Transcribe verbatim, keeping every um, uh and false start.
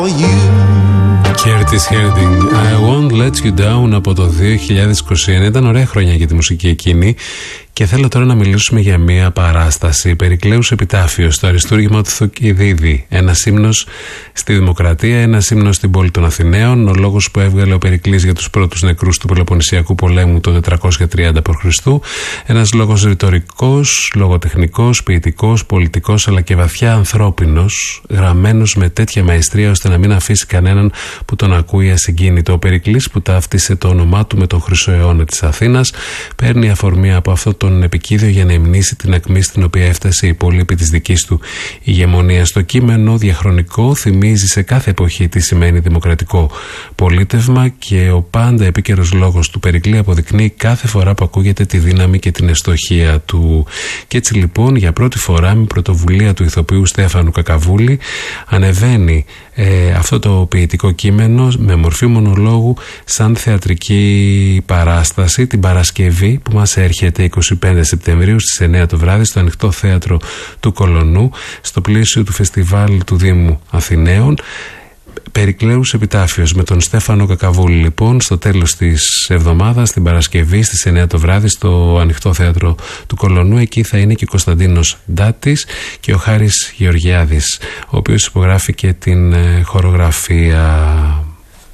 Curtis Harding, I won't let you down, από το δύο χιλιάδες είκοσι ένα. Ήταν ωραία χρόνια για τη μουσική εκείνη. Και θέλω τώρα να μιλήσουμε για μια παράσταση. Περικλέους Επιτάφιος, το αριστούργημα του Θουκυδίδη. Ένας ύμνος στη δημοκρατία, ένας ύμνος στην πόλη των Αθηναίων. Ο λόγος που έβγαλε ο Περικλής για τους πρώτους νεκρούς του Πελοποννησιακού πολέμου το τετρακόσια τριάντα π.Χ. Ένας λόγος ρητορικός, λογοτεχνικός, ποιητικός, πολιτικός, αλλά και βαθιά ανθρώπινος, γραμμένος με τέτοια μαεστρία ώστε να μην αφήσει κανέναν που τον ακούει ασυγκίνητο. Ο Περικλής, που ταύτισε το όνομά του με τον Χρυσό Αιώνα της Αθήνας, παίρνει αφορμή από αυτό τον επικίδιο για να υμνήσει την ακμή στην οποία έφτασε η πόλη επί της δικής του ηγεμονίας. Το κείμενο διαχρονικό θυμίζει σε κάθε εποχή τι σημαίνει δημοκρατικό πολίτευμα και ο πάντα επίκαιρος λόγος του Περικλή αποδεικνύει κάθε φορά που ακούγεται τη δύναμη και την ευστοχία του. Και έτσι λοιπόν για πρώτη φορά με πρωτοβουλία του ηθοποιού Στέφανου Κακαβούλη ανεβαίνει ε, αυτό το ποιητικό κείμενο με μορφή μονολόγου σαν θεατρική παράσταση την Παρασκευή που μας έρχεται είκοσι πέντε Σεπτεμβρίου στις εννιά το βράδυ στο Ανοιχτό Θέατρο του Κολονού, στο πλαίσιο του φεστιβάλ του Δήμου Αθηναίων. Περικλέους Επιτάφιος με τον Στέφανο Κακαβούλη, λοιπόν, στο τέλος της εβδομάδας, την Παρασκευή στις εννιά το βράδυ στο Ανοιχτό Θέατρο του Κολονού. Εκεί θα είναι και ο Κωνσταντίνος Ντάτης και ο Χάρης Γεωργιάδης, ο οποίος υπογράφει και την χορογραφία.